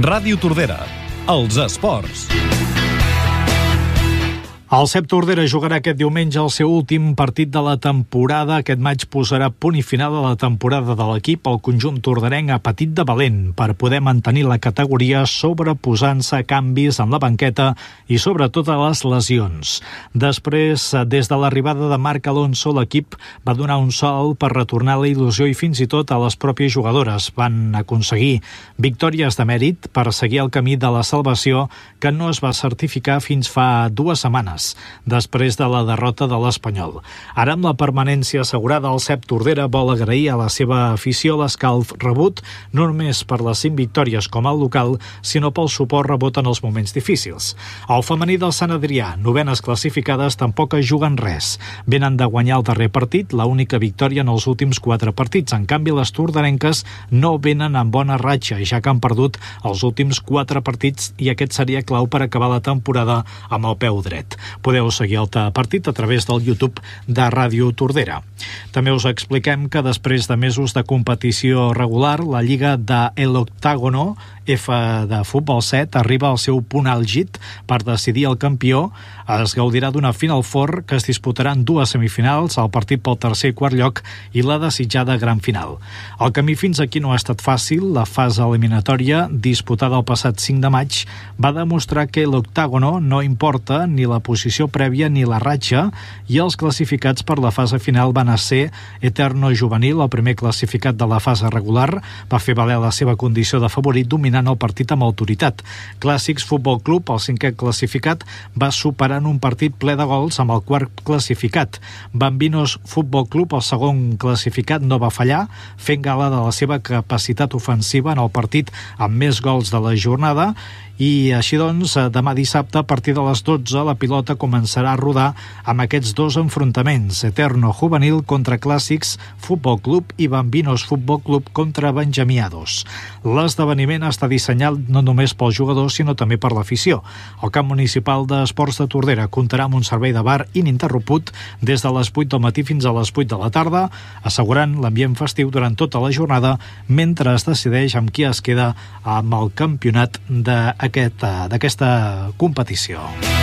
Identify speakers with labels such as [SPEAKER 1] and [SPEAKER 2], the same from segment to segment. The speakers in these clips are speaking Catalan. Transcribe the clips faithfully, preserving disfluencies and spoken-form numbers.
[SPEAKER 1] Ràdio Tordera, els esports.
[SPEAKER 2] El C E P Tordera jugarà aquest diumenge el seu últim partit de la temporada. Aquest maig posarà punt i final a la temporada de l'equip. El conjunt torderenc ha patit de valent per poder mantenir la categoria, sobreposant-se a canvis en la banqueta i sobretot a les lesions. Després, des de l'arribada de Marc Alonso, l'equip va donar un salt per retornar la il·lusió i fins i tot a les pròpies jugadores. Van aconseguir victòries de mèrit per seguir el camí de la salvació que no es va certificar fins fa dues setmanes, després de la derrota de l'Espanyol. Ara, amb la permanència assegurada, el C E P Tordera vol agrair a la seva afició l'escalf rebut, no només per les cinc victòries com al local, sinó pel suport rebut en els moments difícils. El femení del Sant Adrià, novenes classificades, tampoc es juguen res. Venen de guanyar el darrer partit, l'única victòria en els últims quatre partits. En canvi, les torderenques no venen amb bona ratxa, ja que han perdut els últims quatre partits i aquest seria clau per acabar la temporada amb el peu dret. Podeu seguir el partit a través del YouTube de Ràdio Tordera. També us expliquem que després de mesos de competició regular, la Lliga de El Octágono F de Futbol set arriba al seu punt àlgid per decidir el campió. Es gaudirà d'una Final Four que es disputaran dues semifinals, el partit pel tercer i quart lloc i la desitjada gran final. El camí fins aquí no ha estat fàcil. La fase eliminatòria, disputada el passat cinc de maig, va demostrar que l'Octàgono no importa ni la posició prèvia ni la ratxa, i els classificats per la fase final van a ser Eterno Juvenil, el primer classificat de la fase regular, va fer valer la seva condició de favorit dominant el partit amb autoritat. Clàssics Futbol Club, el cinquè classificat, va superar en un partit ple de gols amb el quart classificat. Bambinos Futbol Club, el segon classificat, no va fallar, fent gala de la seva capacitat ofensiva en el partit amb més gols de la jornada. I així doncs, demà dissabte, a partir de les dotze, la pilota començarà a rodar amb aquests dos enfrontaments: Eterno Juvenil contra Clàssics Futbol Club i Bambinos Futbol Club contra Benjamiados. L'esdeveniment està dissenyat no només pels jugadors, sinó també per l'afició. El camp municipal d'Esports de Tordera comptarà amb un servei de bar ininterromput des de les vuit del matí fins a les vuit de la tarda, assegurant l'ambient festiu durant tota la jornada, mentre es decideix amb qui es queda amb el campionat de Aquesta, d'aquesta competició.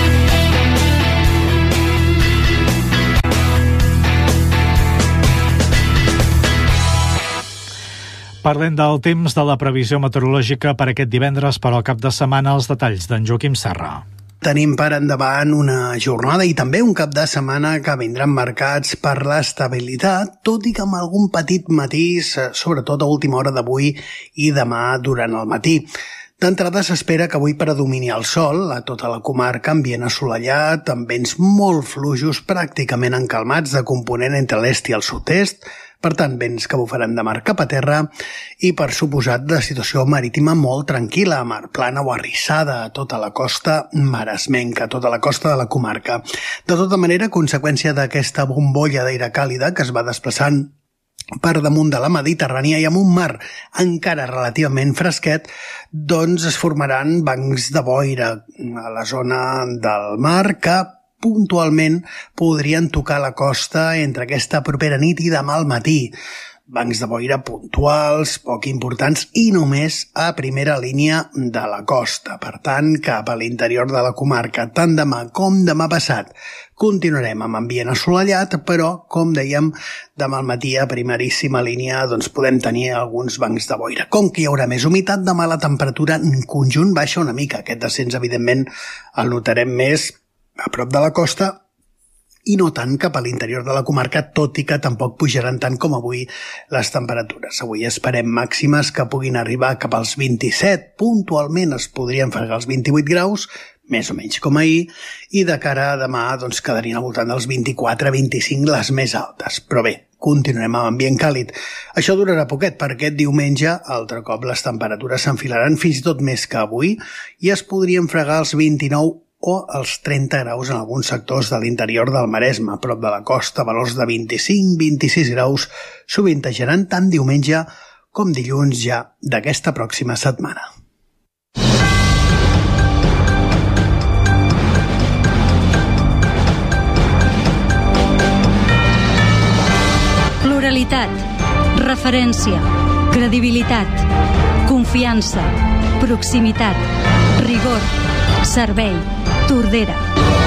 [SPEAKER 2] Parlem del temps, de la previsió meteorològica per aquest divendres, per al cap de setmana, els detalls d'en Joaquim Serra.
[SPEAKER 3] Tenim per endavant una jornada i també un cap de setmana que vindran marcats per l'estabilitat, tot i que amb algun petit matís, sobretot a última hora d'avui i demà durant el matí. D'entrada s'espera que avui predomini el sol a tota la comarca, ambient assolellat, amb vents molt fluixos, pràcticament encalmats, de component entre l'est i el sud-est, per tant, vents que bufaran de mar cap a terra i, per suposat, de situació marítima molt tranquil·la, mar plana o arrissada a tota la costa maresmenca, a tota la costa de la comarca. De tota manera, a conseqüència d'aquesta bombolla d'aire càlida que es va desplaçant per damunt de la Mediterrània i amb un mar encara relativament fresquet, doncs es formaran bancs de boira a la zona del mar que puntualment podrien tocar la costa entre aquesta propera nit i demà al matí. Bancs de boira puntuals, poc importants i només a primera línia de la costa. Per tant, cap a l'interior de la comarca, tant demà com demà passat, continuarem amb ambient assolellat, però, com dèiem, demà al matí a primeríssima línia doncs podem tenir alguns bancs de boira. Com que hi haurà més humitat, demà la temperatura en conjunt baixa una mica. Aquest descens, evidentment, el notarem més a prop de la costa i no tant cap a l'interior de la comarca, tot i que tampoc pujaran tant com avui les temperatures. Avui esperem màximes que puguin arribar cap als vint-i-set, puntualment es podrien fregar els vint-i-vuit graus, més o menys com ahir, i de cara a demà doncs, quedarien al voltant dels vint-i-quatre a vint-i-cinc les més altes. Però bé, continuarem amb ambient càlid. Això durarà poquet, perquè aquest diumenge, altre cop, les temperatures s'enfilaran fins i tot més que avui i es podrien fregar els vint-i-nou o els trenta graus en alguns sectors de l'interior del Maresme. A prop de la costa, valors de vint-i-cinc a vint-i-sis graus sovintejaran tant diumenge com dilluns ja d'aquesta pròxima setmana.
[SPEAKER 4] Pluralitat, referència, credibilitat, confiança. Confiança, proximitat, rigor, servei, Tordera.